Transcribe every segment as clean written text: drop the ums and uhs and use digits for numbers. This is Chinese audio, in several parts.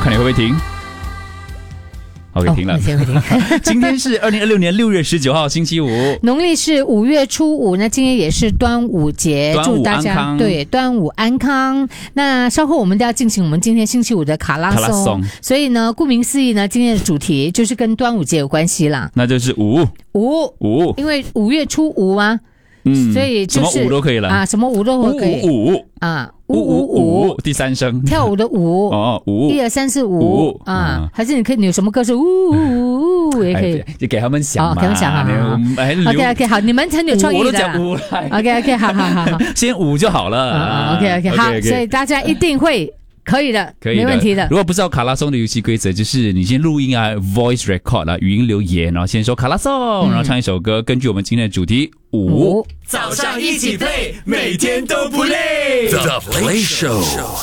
看你会不会停。OK， 停了。今天是2026年6月19号，星期五， 农历是5月初5。那今天也是端午节，祝大家对端午安康。那稍后我们都要进行我们今天星期五的卡拉松，所以呢，顾名思义呢，今天的主题就是跟端午节有关系啦。 那就是五， 因为5月初5啊。所以就是什么舞都可以了啊，什么舞都可以啊，555 第三声跳舞的舞哦，5 1 2 3 4 5啊，还是你有什么歌是5也可以， 就给他们想嘛， 给他们想好。OK 好，你们很有创意的， 我都讲5来 OK 好， 先5就好了。 OK 好，所以大家一定会。可以的，没问题的。 如果不知道卡拉松的游戏规则，就是你先录音啊 ，voice record 啊，语音留言，然后先说卡拉松，然后唱一首歌，根据我们今天的主题5， 早上一起 play， 每天都不累。The Play Show。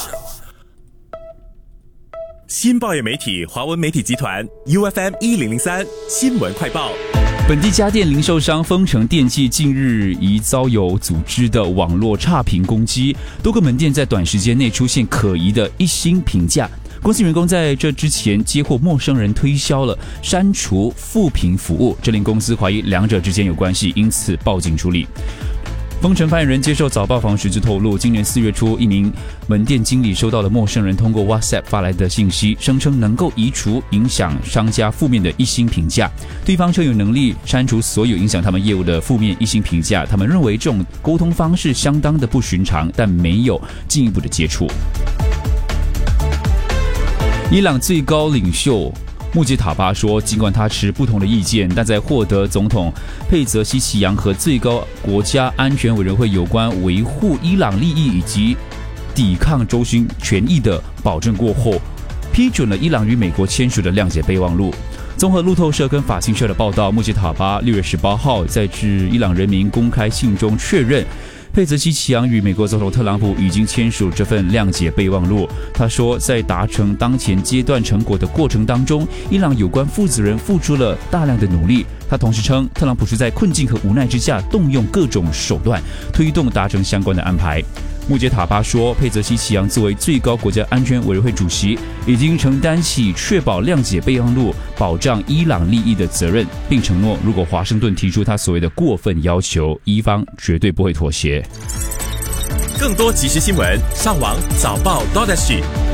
新报业媒体华文媒体集团 UFM1003 新闻快报。 本地家电零售商丰城电器近日疑遭有组织的网络差评攻击，多个门店在短时间内出现可疑的1星评价。公司员工在这之前接获陌生人推销了删除负评服务，这令公司怀疑两者之间有关系，因此报警处理。丰城发言人接受早报访时就透露，今年4月初，一名门店经理收到了陌生人通过 WhatsApp 发来的信息，声称能够移除影响商家负面的1星评价。对方称有能力删除所有影响他们业务的负面1星评价。他们认为这种沟通方式相当的不寻常，但没有进一步的接触。伊朗最高领袖穆杰塔巴说，尽管他持不同的意见，但在获得总统佩泽西奇扬和最高国家安全委员会有关维护伊朗利益以及抵抗州军权益的保证过后，批准了伊朗与美国签署的谅解备忘录。综合路透社跟法新社的报道，穆杰塔巴6月18号在致伊朗人民公开信中确认，佩泽西奇扬与美国总统特朗普已经签署这份谅解备忘录。他说，在达成当前阶段成果的过程当中，伊朗有关负责人付出了大量的努力。他同时称，特朗普是在困境和无奈之下动用各种手段，推动达成相关的安排。穆杰塔巴说，佩泽西奇扬作为最高国家安全委员会主席，已经承担起确保谅解备忘录保障伊朗利益的责任，并承诺，如果华盛顿提出他所谓的过分要求，伊方绝对不会妥协。 更多即时新闻，上网早报 .SG。